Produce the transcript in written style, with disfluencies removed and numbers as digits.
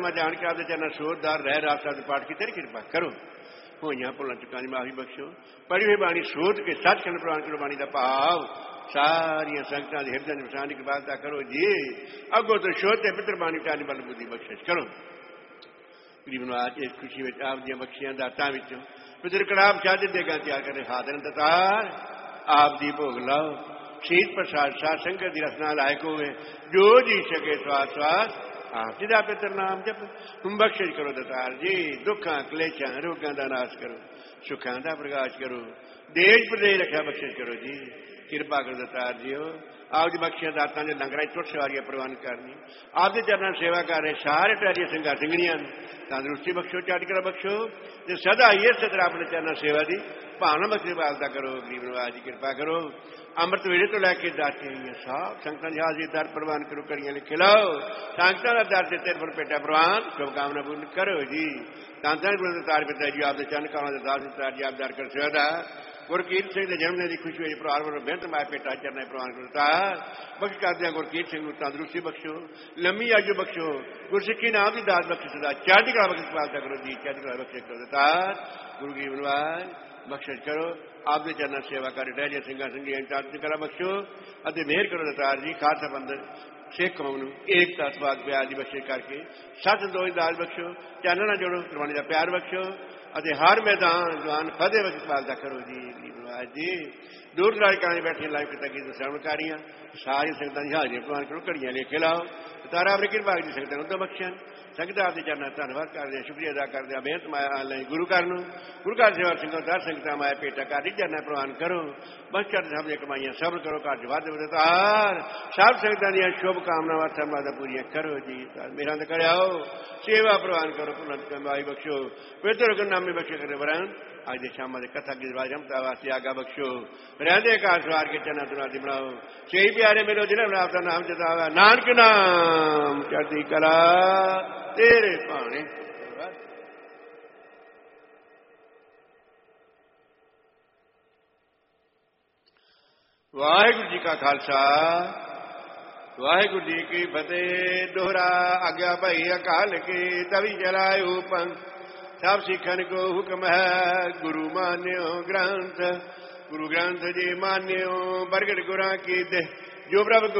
मैं जान के आपके चरणों शोधदार रह रास्ता पाठ की तेरी कृपा करो। होइयां भुलां चुकां दी माफी बख्शो। पढ़ी हुई बाणी शोध के सचखंड प्रवान करो। बाणी का भाव सारिया संगतां दे हिरदां च वसाण की बात करो जी। अगों तो शोध ते पितर बाणी चानी बल बुद्धि बख्शिश करो। गरीब नवाज इस खुशी में आप दी बख्शियां दातां विचों पितर कड़ाह शादी देगा तैयार करे हादर दतार आप दी भोग लाओ। शीत प्रसाद साध संगत की रसना लायक होवे जो जी सके स्वास स्वास आप जी दा पितर नाम जप। बख्शिश करो दतार जी। दुखां क्लेशां रोगां दा नाश करो। सुखां दा प्रकाश करो। देश प्रदेश रखा बख्शिश करो जी। कृपा करो दतार जी हो। आप जी बख्शियां दातां दे लंगरां टुट सवारियां प्रवान करनी। आप दे चरणों सेवा कर रहे सारे प्यारियां संघां संगणियां तंदुरुस्ती बख्शो चढ़ बख्शो ते सदा ये सदरा अपने चरणों सेवा दी भावना बख्शे बालता करो। गरीब नवाज की कृपा करो। अमृत वेले तो लैके दाते साहब संगतां हाजिर दर प्रवान करो। करियां लिखे लाओ संगतां दा दर तेरे पर पेटा प्रवान शुभकामना पूर्ण करो जी। तांतां गुरु दतार पिता जी आप दे चरण कमलां दे दास दतार जी आप दर कर सेवा गुरकीरत सिंह के जन्मदिन की खुशी हुई परिवार वालों बेहतर माया पेटा चरण प्रवान करता बख्श करदे गुरकीरत सिंह को तंदुरुस्ती बख्शो लंबी आयु बख्शो। गुरसिक्खी नाम की दात बख्श सदा चढ़ती कला बख्श पालता करो जी। चढ़ती कला बख्श करो दता गुरु की बनवाज बख्शिश करो। आपके चरण सेवा कर डहरिया सिंघा संघिया चढ़ती कला बख्शो अति मेहर करो दतार जी। खालसा पंथ सिख कौम नूं एकता स्वाद प्यार की बख्शिश करके सच संतोष दाल बख्शो। चरण ना जोड़ो कुर्बानी का प्यार बख्शो अते हर मैदान जवान फतेह बख्श पालता करो जी। जी दूर दराज काने बैठे लाइव पिता की श्रवणकारियां सारी संगतां दी हाजिरी प्रवान करो। घड़ियां लेके लाओ तारा अपनी कृपा की संगतां नूं बख्शन। संगतां आपके चरणों धन्यवाद करदे शुक्रिया अदा करदे बेहत माया ऑनलाइन गुरु घर नूं गुरु घर सेवा संगत हर संगतां माया पेटा कर दी चरणों प्रवान करो। बस कर सब दी कमाइयां सफल करो। घर जवाद वधार सब संगतां दी शुभ कामनावां सर्वदा पूरियां करो जी। मेरा ते करओ सेवा प्रवान करो। पुनः कमाई बख्शो पवित्र नामे बख्शे करे वरन आज दे शाम दे कथा की रमता वास्ते आगा बख्शो। रहंदे कार सवार के चना तुनादी बनाओ सही प्यारे मेरे जिन्हें आपका नाम जतावा नानक नाम चढ़ती कला तेरे भाने। वाहिगुरु जी का खालसा वाहिगुरु जी की फतेह। दोहरा आज्ञा भाई अकाल के तभी चलायो पंथ सब सिखन को हुक्म है गुरु मान्यो ग्रंथ। गुरु ग्रंथ जी मान्यो बरगड़ गुरा की दे जो प्रभु